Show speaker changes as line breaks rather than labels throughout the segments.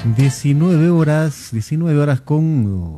19 horas con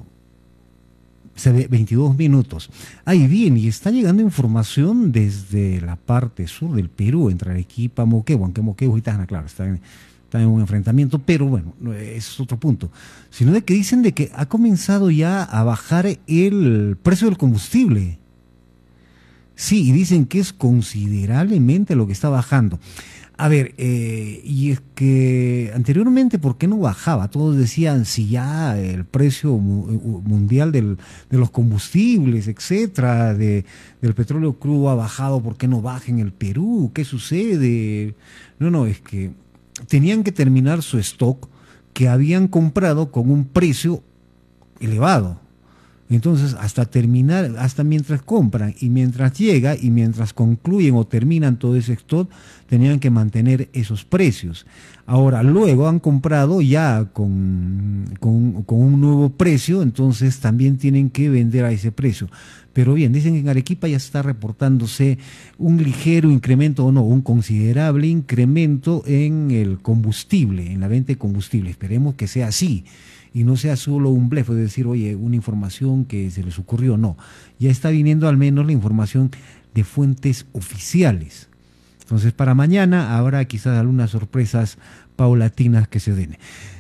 22 minutos. Ahí bien, y está llegando información desde la parte sur del Perú, entre Arequipa, Moquegua, aunque Moquegua y Tacna, claro, están en un enfrentamiento, pero bueno, es otro punto. Sino de que dicen de que ha comenzado ya a bajar el precio del combustible. Sí, y dicen que es considerablemente lo que está bajando. A ver, y es que anteriormente, ¿por qué no bajaba? Todos decían, si ya el precio mundial de los combustibles, etcétera, del petróleo crudo ha bajado, ¿por qué no baja en el Perú? ¿Qué sucede? No, es que tenían que terminar su stock que habían comprado con un precio elevado. Entonces, hasta terminar, hasta mientras compran y mientras llega y mientras concluyen o terminan todo ese stock, tenían que mantener esos precios. Ahora, luego han comprado ya con un nuevo precio, entonces también tienen que vender a ese precio. Pero bien, dicen que en Arequipa ya está reportándose un ligero incremento, o no, un considerable incremento en el combustible, en la venta de combustible. Esperemos que sea así. Y no sea solo un blef, es decir, oye, una información que se les ocurrió, no. Ya está viniendo al menos la información de fuentes oficiales. Entonces, para mañana habrá quizás algunas sorpresas paulatinas que se den.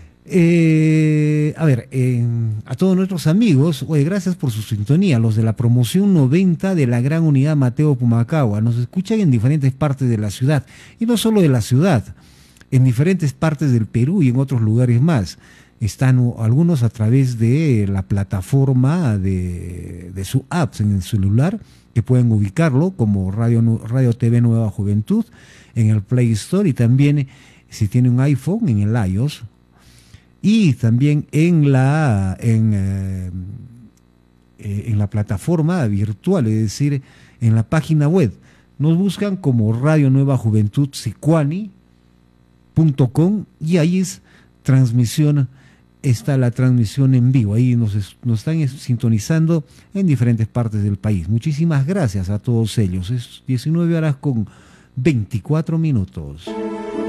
A todos nuestros amigos, oye, gracias por su sintonía, los de la promoción 90 de la Gran Unidad Mateo Pumacahua. Nos escuchan en diferentes partes de la ciudad, y no solo de la ciudad, en diferentes partes del Perú y en otros lugares más. Están algunos a través de la plataforma de su apps en el celular, que pueden ubicarlo como Radio TV Nueva Juventud en el Play Store, y también si tiene un iPhone en el iOS, y también en la plataforma virtual, es decir, en la página web. Nos buscan como Radio Nueva Juventud Sicuani.com, y ahí está la transmisión en vivo. Ahí nos están sintonizando en diferentes partes del país. Muchísimas gracias a todos ellos. Es 19 horas con 24 minutos.